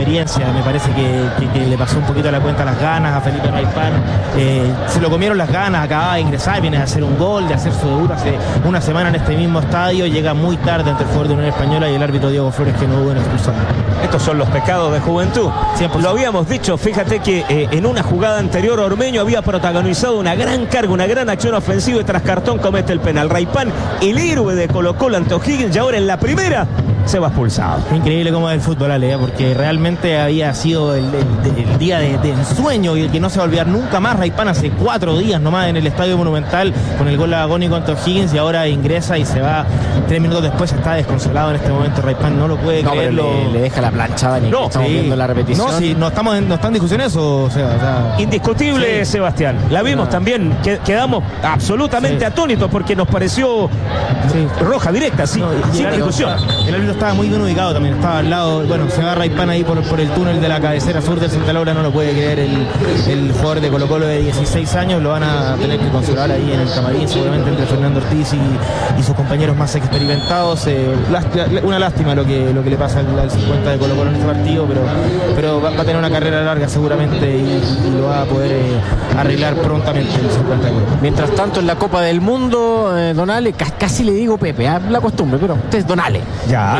experiencia. Me parece que le pasó un poquito a la cuenta las ganas a Felipe Raipán. Se lo comieron las ganas, acababa de ingresar, viene a hacer un gol, de hacer su debut hace una semana en este mismo estadio, llega muy tarde ante el jugador de Unión Española y el árbitro Diego Flores, que no hubo en expulsar. Estos son los pecados de juventud. 100%. Lo habíamos dicho, fíjate que en una jugada anterior Ormeño había protagonizado una gran carga, una gran acción ofensiva y tras cartón comete el penal. Raipán, el héroe de Colo-Colo ante O'Higgins, y ahora en la primera se va expulsado. Increíble cómo es el fútbol, Ale, porque realmente había sido el día de ensueño y el que no se va a olvidar nunca más. Raipán hace 4 días nomás en el Estadio Monumental con el gol agónico ante O'Higgins y ahora ingresa y se va 3 minutos después. Está desconsolado en este momento Raipán, no lo puede creer. Le deja la planchada ni no, estamos viendo la repetición. No, sí, no está en discusión eso. O sea, indiscutible, sí. Sebastián. La vimos también, quedamos absolutamente atónitos porque nos pareció roja directa, sin discusión. El árbitro estaba muy bien ubicado también, estaba al lado. Bueno, se va Raipán ahí por el túnel de la cabecera sur del Santa Laura, no lo puede creer el jugador de Colo-Colo de 16 años. Lo van a tener que consolar ahí en el camarín, seguramente entre Fernando Ortiz y sus compañeros más experimentados. Una lástima lo que le pasa al 50 de Colo-Colo en este partido, pero va a tener una carrera larga seguramente y lo va a poder arreglar prontamente el 50 de Colo-Colo. Mientras tanto, en la Copa del Mundo, Donale, casi le digo Pepe, la costumbre, pero usted es Donale. Ya.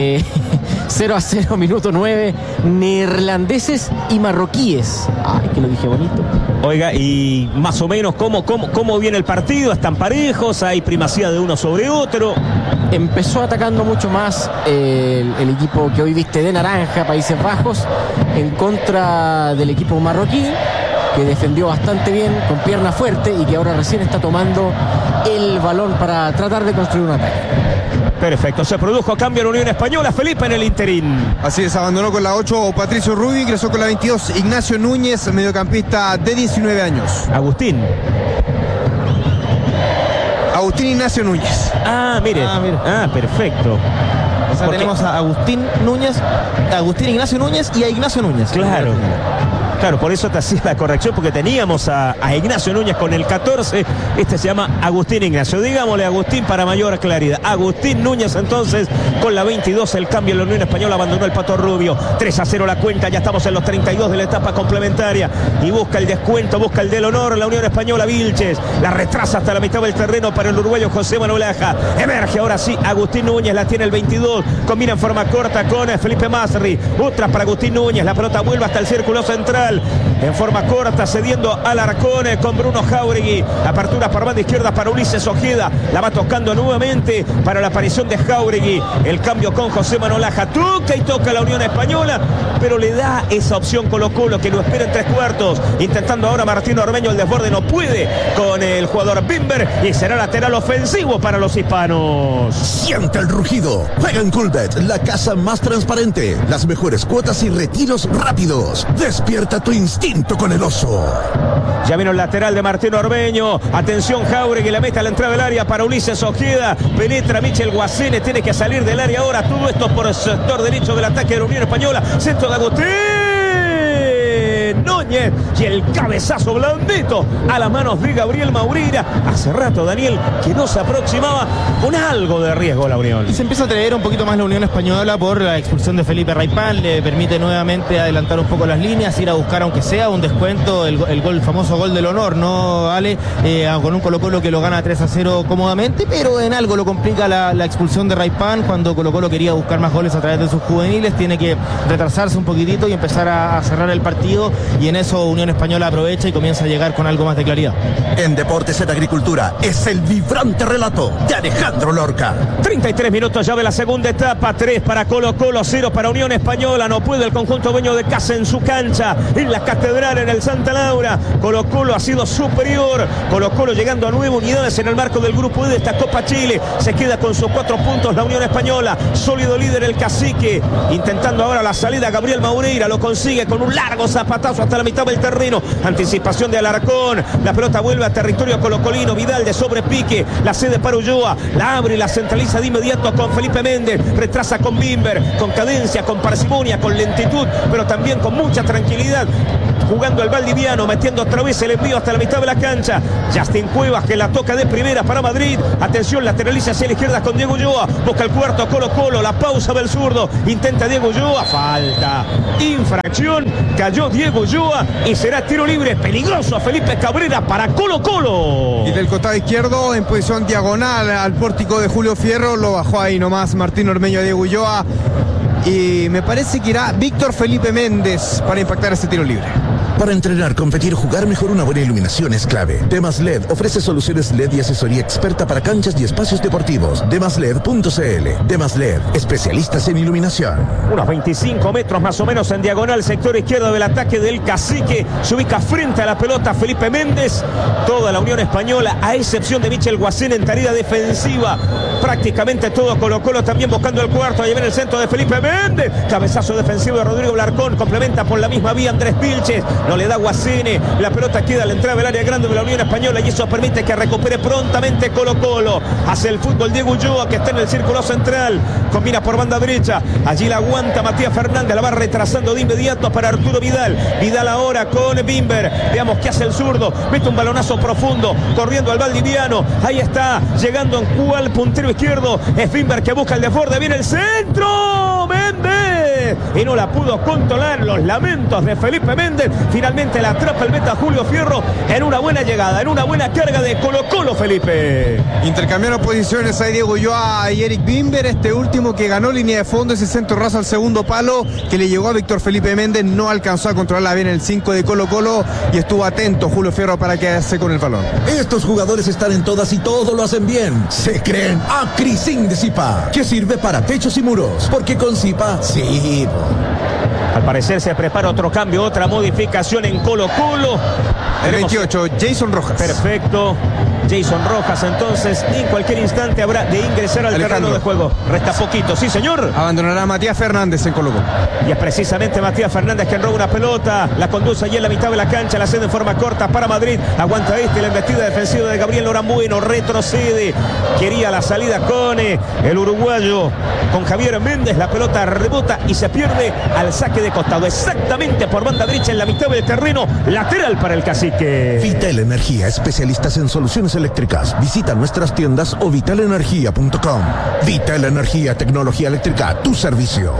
0-0, minuto 9, neerlandeses y marroquíes. Ay, que lo dije bonito. Oiga, y más o menos cómo viene el partido. ¿Están parejos? ¿Hay primacía de uno sobre otro? Empezó atacando mucho más el equipo que hoy viste de naranja, Países Bajos, en contra del equipo marroquí, que defendió bastante bien, con pierna fuerte, y que ahora recién está tomando el balón para tratar de construir un ataque. Perfecto, se produjo cambio en la Unión Española, Felipe en el interín. Así es, abandonó con la 8 Patricio Rubio, ingresó con la 22 Ignacio Núñez, mediocampista de 19 años. Agustín Ignacio Núñez. Mire. Perfecto. O sea, tenemos a Agustín Ignacio Núñez y a Ignacio Núñez. Claro, por eso te hacía la corrección, porque teníamos a Ignacio Núñez con el 14. Este se llama Agustín Ignacio. Digámosle Agustín para mayor claridad. Agustín Núñez entonces con la 22. El cambio en la Unión Española, abandonó el Pato Rubio. 3-0 la cuenta, ya estamos en los 32 de la etapa complementaria. Y busca el descuento, busca el del honor. La Unión Española, Vilches la retrasa hasta la mitad del terreno para el uruguayo José Manuel Aja. Emerge ahora sí Agustín Núñez, la tiene el 22. Combina en forma corta con Felipe Masri. Otra para Agustín Núñez, la pelota vuelve hasta el círculo central. En forma corta, cediendo al Alarcón con Bruno Jáuregui. Apertura por banda izquierda para Ulises Ojeda. La va tocando nuevamente para la aparición de Jáuregui. El cambio con José Manuel Aja. Toca y toca la Unión Española, pero le da esa opción Colo-Colo, que lo espera en 3/4. Intentando ahora Martín Ormeño el desborde, no puede con el jugador Bimber y será lateral ofensivo para los hispanos. Siente el rugido. Juega en Coolbet, la casa más transparente. Las mejores cuotas y retiros rápidos. Despierta tu instinto con el oso. Ya vino el lateral de Martín Ormeño. Atención, Jáuregui, la mete a la entrada del área para Ulises Ojeda. Penetra Michel Guacene, tiene que salir del área ahora. Todo esto por el sector derecho del ataque de la Unión Española. Centro de Agustín Núñez y el cabezazo blandito a las manos de Gabriel Maurira. Hace rato, Daniel, que no se aproximaba con algo de riesgo la Unión. Y se empieza a atrever un poquito más la Unión Española por la expulsión de Felipe Raipán. Le permite nuevamente adelantar un poco las líneas, ir a buscar aunque sea un descuento, el famoso gol del honor, ¿no, Ale? Con un Colo-Colo que lo gana 3-0 cómodamente, pero en algo lo complica la expulsión de Raipán. Cuando Colo-Colo quería buscar más goles a través de sus juveniles, tiene que retrasarse un poquitito y empezar a cerrar el partido, y en eso Unión Española aprovecha y comienza a llegar con algo más de claridad. En Deportes en Agricultura es el vibrante relato de Alejandro Lorca. 33 minutos ya de la segunda etapa. 3 para Colo-Colo, 0 para Unión Española. No puede el conjunto dueño de casa en su cancha, en la Catedral, en el Santa Laura. Colo-Colo ha sido superior. Colo-Colo llegando a 9 unidades en el marco del grupo E de esta Copa Chile. Se queda con sus 4 puntos la Unión Española. Sólido líder el Cacique. Intentando ahora la salida Gabriel Maurira. Lo consigue con un largo zapatazo ingreso hasta la mitad del terreno. Anticipación de Alarcón. La pelota vuelve a territorio colocolino. Vidal de sobrepique. La cede para Ulloa. La abre y la centraliza de inmediato con Felipe Méndez. Retrasa con Bimber. Con cadencia, con parsimonia, con lentitud, pero también con mucha tranquilidad. Jugando el valdiviano, metiendo otra vez el envío hasta la mitad de la cancha. Justin Cuevas que la toca de primera para Madrid. Atención, lateraliza hacia la izquierda con Diego Ulloa. Busca el cuarto Colo-Colo. La pausa del zurdo. Intenta Diego Ulloa. Falta. Infracción. Cayó Diego Ulloa y será tiro libre. Peligroso a Felipe Cabrera para Colo-Colo. Y del costado izquierdo, en posición diagonal al pórtico de Julio Fierro, lo bajó ahí nomás Martín Ormeño a Diego Ulloa. Y me parece que irá Víctor Felipe Méndez para impactar ese tiro libre. Para entrenar, competir, jugar mejor, una buena iluminación es clave. Demas LED ofrece soluciones LED y asesoría experta para canchas y espacios deportivos. Demasled.cl. Demas LED, especialistas en iluminación. Unos 25 metros más o menos en diagonal, sector izquierdo del ataque del Cacique. Se ubica frente a la pelota Felipe Méndez. Toda la Unión Española, a excepción de Michel Guacén en tarea defensiva. Prácticamente todo Colo-Colo también buscando el cuarto. Ahí viene el centro de Felipe Méndez. Cabezazo defensivo de Rodrigo Larcón. Complementa por la misma vía Andrés Vilches. No le da Guacene, la pelota queda a la entrada del área grande de la Unión Española y eso permite que recupere prontamente Colo-Colo. Hace el fútbol Diego Ulloa que está en el círculo central, combina por banda derecha, allí la aguanta Matías Fernández, la va retrasando de inmediato para Arturo Vidal. Vidal ahora con Bimber, veamos qué hace el zurdo, mete un balonazo profundo, corriendo al valdiviano, ahí está, llegando en cual puntero izquierdo, es Bimber que busca el desborde, viene el centro, Méndez, y no la pudo controlar, los lamentos de Felipe Méndez. Finalmente la atrapa el meta Julio Fierro en una buena llegada, en una buena carga de Colo-Colo, Felipe. Intercambiaron posiciones ahí Diego Ulloa y Eric Bimber. Este último que ganó línea de fondo, ese centro raso al segundo palo que le llegó a Víctor Felipe Méndez. No alcanzó a controlarla bien el 5 de Colo-Colo y estuvo atento Julio Fierro para quedarse con el balón. Estos jugadores están en todas y todo lo hacen bien. Se creen Acrisin de Zipa, que sirve para techos y muros, porque con Zipa, sí. Al parecer se prepara otro cambio, otra modificación en Colo-Colo. El 28, Jason Rojas. Perfecto. Jason Rojas, entonces en cualquier instante habrá de ingresar al terreno de juego. Resta poquito, sí señor. Abandonará a Matías Fernández en Colo-Colo. Y es precisamente Matías Fernández quien roba una pelota, la conduce allí en la mitad de la cancha, la cede en forma corta para Madrid. Aguanta la embestida defensiva de Gabriel Norambueno, retrocede. Quería la salida con el uruguayo, con Javier Méndez. La pelota rebota y se pierde al saque de costado. Exactamente por banda derecha en la mitad del terreno, lateral para el Cacique. Vital Energía, especialistas en soluciones eléctricas. Visita nuestras tiendas o vitalenergia.com. Vital Energía, tecnología eléctrica, tu servicio.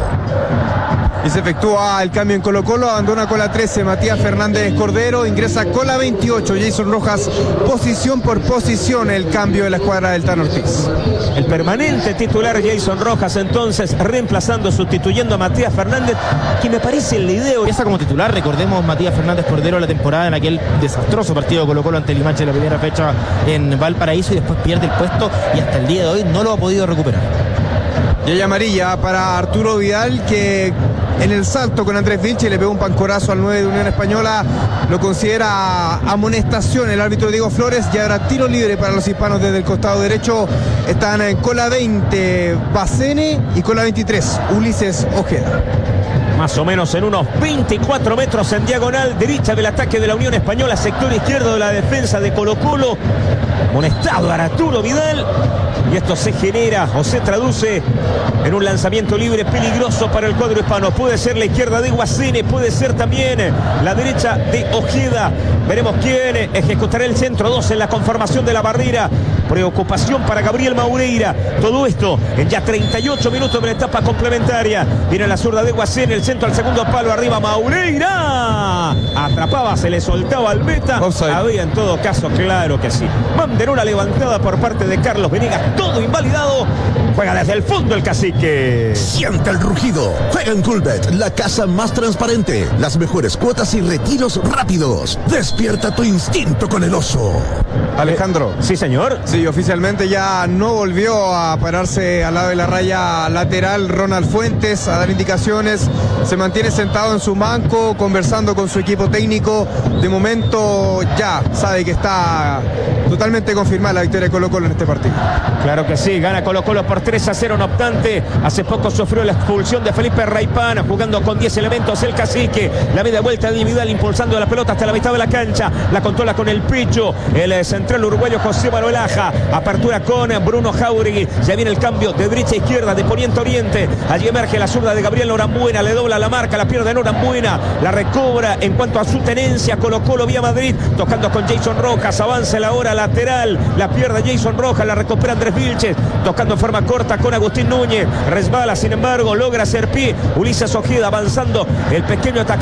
Y se efectúa el cambio en Colo-Colo, abandona con la 13 Matías Fernández Cordero, ingresa con la 28 Jason Rojas, posición por posición el cambio de la escuadra del Tano Ortiz. El permanente titular Jason Rojas entonces reemplazando, sustituyendo a Matías Fernández, que me parece el idea. Empieza como titular, recordemos Matías Fernández Cordero la temporada en aquel desastroso partido de Colo-Colo ante Limache en la primera fecha en Valparaíso y después pierde el puesto y hasta el día de hoy no lo ha podido recuperar. Y hay amarilla para Arturo Vidal que en el salto con Andrés Vilche le pegó un pancorazo al 9 de Unión Española, lo considera amonestación el árbitro Diego Flores y habrá tiro libre para los hispanos desde el costado derecho. Están con la 20 Bacene y con la 23 Ulises Ojeda. Más o menos en unos 24 metros en diagonal derecha del ataque de la Unión Española, sector izquierdo de la defensa de Colo-Colo. Amonestado a Arturo Vidal. Y esto se genera o se traduce en un lanzamiento libre peligroso para el cuadro hispano. Puede ser la izquierda de Guacene, puede ser también la derecha de Ojeda. Veremos quién ejecutará el centro 2 en la conformación de la barrera. Preocupación para Gabriel Maureira. Todo esto en ya 38 minutos de la etapa complementaria. Viene la zurda de Guacene, el centro al segundo palo, arriba Maureira. Atrapaba, se le soltaba al meta. Offside. Había en todo caso, claro que sí. Banderola levantada por parte de Carlos Venegas. Todo invalidado. Juega desde el fondo el Cacique. Siente el rugido. Juega en Coolbet, la casa más transparente. Las mejores cuotas y retiros rápidos. Despierta tu instinto con el oso. Alejandro. Sí, señor. Sí, oficialmente ya no volvió a pararse al lado de la raya lateral Ronald Fuentes a dar indicaciones. Se mantiene sentado en su banco conversando con su equipo técnico de momento ya sabe que está totalmente confirmada la victoria de Colo-Colo en este partido. Claro que sí, gana Colo-Colo por 3-0, no obstante, hace poco sufrió la expulsión de Felipe Raipán, jugando con 10 elementos el cacique, la media vuelta individual impulsando la pelota hasta la mitad de la cancha, la controla con el Picho, el central uruguayo José Manuel Aja, apertura con Bruno Jauregui, ya viene el cambio de derecha a izquierda, de poniente a oriente, allí emerge la zurda de Gabriel Norambuena, le dobla la marca, la pierde Norambuena, la recobra en cuanto a su tenencia, Colo-Colo vía Madrid, tocando con Jason Rojas, avanza la hora lateral, la pierde Jason Rojas, la recupera Andrés Vilches, tocando en forma corta con Agustín Núñez, resbala, sin embargo, logra hacer pie, Ulises Ojeda avanzando, el pequeño atacante